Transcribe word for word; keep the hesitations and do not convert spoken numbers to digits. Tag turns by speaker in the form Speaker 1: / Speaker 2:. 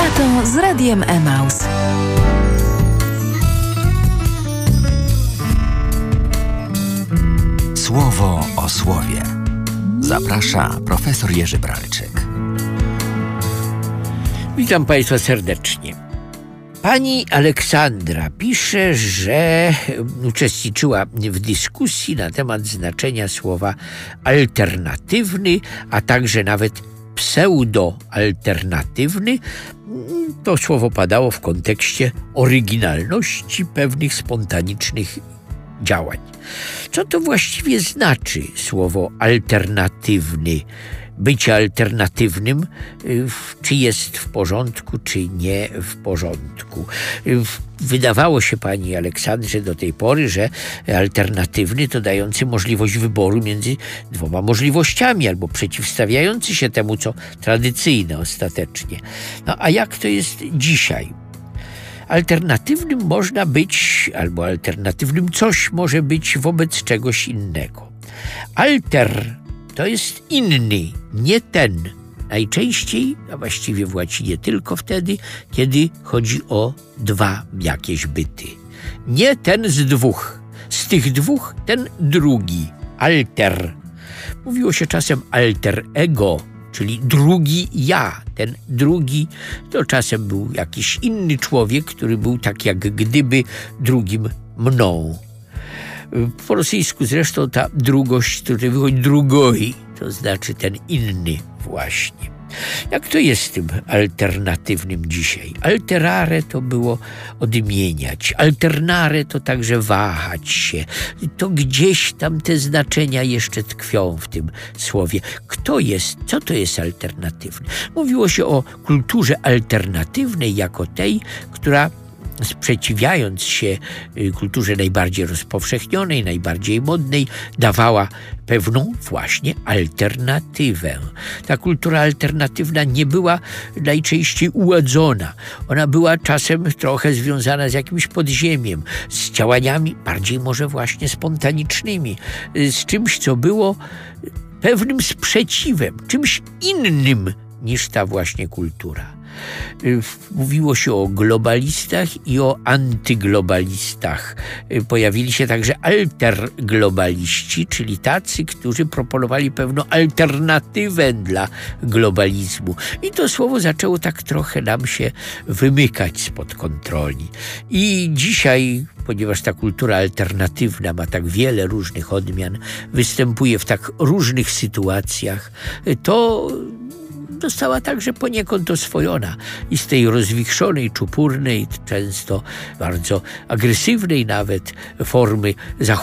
Speaker 1: Lato z Radiem Emaus.
Speaker 2: Słowo o słowie. Zaprasza profesor Jerzy Bralczyk.
Speaker 3: Witam Państwa serdecznie. Pani Aleksandra pisze, że uczestniczyła w dyskusji na temat znaczenia słowa alternatywny, a także nawet pseudo-alternatywny. To słowo padało w kontekście oryginalności pewnych spontanicznych działań. Co to właściwie znaczy słowo alternatywny? Bycie alternatywnym, czy jest w porządku, czy nie w porządku. Wydawało się pani Aleksandrze do tej pory, że alternatywny to dający możliwość wyboru między dwoma możliwościami, albo przeciwstawiający się temu, co tradycyjne ostatecznie. No a jak to jest dzisiaj? Alternatywnym można być, albo alternatywnym coś może być wobec czegoś innego. Alter to jest inny, nie ten. Najczęściej, a właściwie w łacinie tylko wtedy, kiedy chodzi o dwa jakieś byty. Nie ten z dwóch. Z tych dwóch ten drugi. Alter. Mówiło się czasem alter ego, czyli drugi ja. Ten drugi to czasem był jakiś inny człowiek, który był tak jak gdyby drugim mną. Po rosyjsku zresztą ta drugość, tutaj wychodzi drugoi, to znaczy ten inny właśnie. Jak to jest z tym alternatywnym dzisiaj? Alterare to było odmieniać, alternare to także wahać się. To gdzieś tam te znaczenia jeszcze tkwią w tym słowie. Kto jest, co to jest alternatywny? Mówiło się o kulturze alternatywnej jako tej, która sprzeciwiając się kulturze najbardziej rozpowszechnionej, najbardziej modnej, dawała pewną właśnie alternatywę. Ta kultura alternatywna nie była najczęściej uładzona. Ona była czasem trochę związana z jakimś podziemiem, z działaniami bardziej może właśnie spontanicznymi, z czymś, co było pewnym sprzeciwem, czymś innym niż ta właśnie kultura. Mówiło się o globalistach i o antyglobalistach. Pojawili się także alterglobaliści, czyli tacy, którzy proponowali pewną alternatywę dla globalizmu. I to słowo zaczęło tak trochę nam się wymykać spod kontroli. I dzisiaj, ponieważ ta kultura alternatywna ma tak wiele różnych odmian, występuje w tak różnych sytuacjach, to została także poniekąd oswojona i z tej rozwichrzonej, czupurnej, często bardzo agresywnej nawet formy zachowania